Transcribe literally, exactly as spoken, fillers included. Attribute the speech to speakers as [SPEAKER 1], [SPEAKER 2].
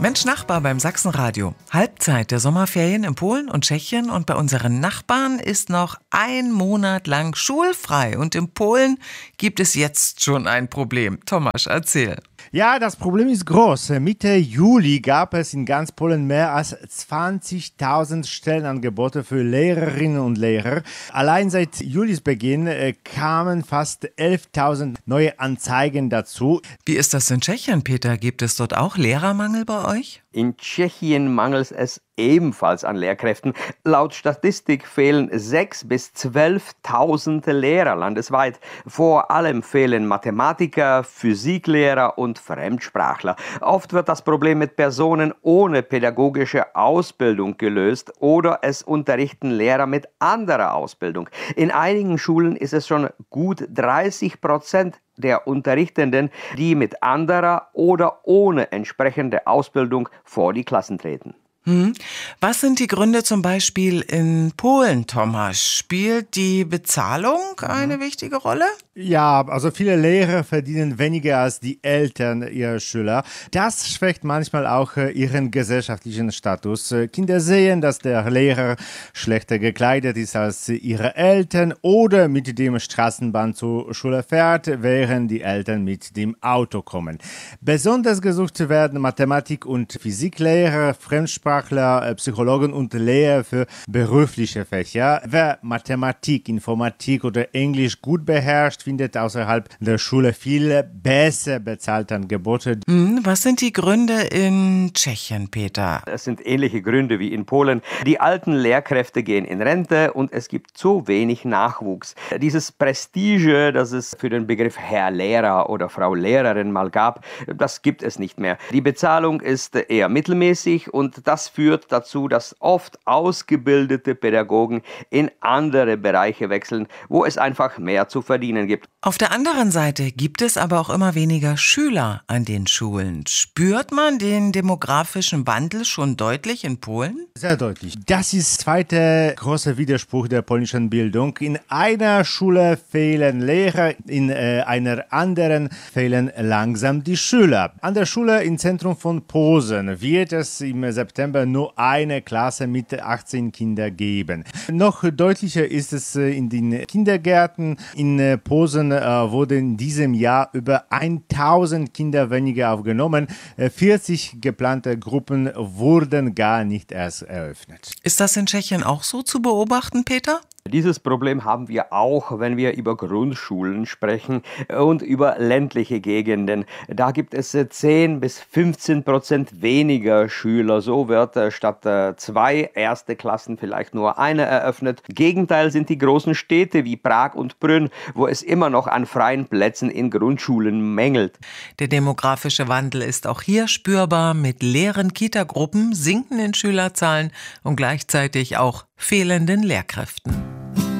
[SPEAKER 1] Mensch Nachbar beim Sachsenradio. Halbzeit der Sommerferien in Polen und Tschechien und bei unseren Nachbarn ist noch ein Monat lang schulfrei. Und in Polen gibt es jetzt schon ein Problem. Tomasz, erzähl.
[SPEAKER 2] Ja, das Problem ist groß. Mitte Juli gab es in ganz Polen mehr als zwanzigtausend Stellenangebote für Lehrerinnen und Lehrer. Allein seit Julis Beginn äh, kamen fast elftausend neue Anzeigen dazu.
[SPEAKER 1] Wie ist das in Tschechien, Peter? Gibt es dort auch Lehrermangel bei euch?
[SPEAKER 3] In Tschechien mangelt es ebenfalls an Lehrkräften. Laut Statistik fehlen sechstausend bis zwölftausend Lehrer landesweit. Vor allem fehlen Mathematiker, Physiklehrer und Fremdsprachler. Oft wird das Problem mit Personen ohne pädagogische Ausbildung gelöst oder es unterrichten Lehrer mit anderer Ausbildung. In einigen Schulen ist es schon gut dreißig Prozent der Unterrichtenden, die mit anderer oder ohne entsprechende Ausbildung vor die Klassen treten.
[SPEAKER 1] Hm. Was sind die Gründe zum Beispiel in Polen, Tomasz? Spielt die Bezahlung eine wichtige Rolle?
[SPEAKER 2] Ja, also viele Lehrer verdienen weniger als die Eltern ihrer Schüler. Das schwächt manchmal auch äh, ihren gesellschaftlichen Status. Äh, Kinder sehen, dass der Lehrer schlechter gekleidet ist als ihre Eltern oder mit dem Straßenbahn zur Schule fährt, während die Eltern mit dem Auto kommen. Besonders gesucht werden Mathematik- und Physiklehrer, Fremdsprachler, äh, Psychologen und Lehrer für berufliche Fächer. Wer Mathematik, Informatik oder Englisch gut beherrscht, findet außerhalb der Schule viel besser bezahlte Angebote.
[SPEAKER 1] Was sind die Gründe in Tschechien, Peter?
[SPEAKER 3] Es sind ähnliche Gründe wie in Polen. Die alten Lehrkräfte gehen in Rente und es gibt zu wenig Nachwuchs. Dieses Prestige, das es für den Begriff Herr Lehrer oder Frau Lehrerin mal gab, das gibt es nicht mehr. Die Bezahlung ist eher mittelmäßig und das führt dazu, dass oft ausgebildete Pädagogen in andere Bereiche wechseln, wo es einfach mehr zu verdienen gibt.
[SPEAKER 1] Auf der anderen Seite gibt es aber auch immer weniger Schüler an den Schulen. Spürt man den demografischen Wandel schon deutlich in Polen?
[SPEAKER 2] Sehr deutlich. Das ist der zweite große Widerspruch der polnischen Bildung. In einer Schule fehlen Lehrer, in äh, einer anderen fehlen langsam die Schüler. An der Schule im Zentrum von Posen wird es im September nur eine Klasse mit achtzehn Kindern geben. Noch deutlicher ist es äh, in den Kindergärten. In äh, Posen äh, wurden in diesem Jahr über tausend Kinder weniger aufgenommen. Äh, vierzig geplante Gruppen wurden gar nicht erst eröffnet.
[SPEAKER 1] Ist das in Tschechien auch so zu beobachten, Peter?
[SPEAKER 3] Dieses Problem haben wir auch, wenn wir über Grundschulen sprechen und über ländliche Gegenden. Da gibt es zehn bis fünfzehn Prozent weniger Schüler. So wird statt zwei erste Klassen vielleicht nur eine eröffnet. Gegenteil sind die großen Städte wie Prag und Brünn, wo es immer noch an freien Plätzen in Grundschulen mängelt.
[SPEAKER 1] Der demografische Wandel ist auch hier spürbar mit leeren Kitagruppen, sinkenden Schülerzahlen und gleichzeitig auch fehlenden Lehrkräften.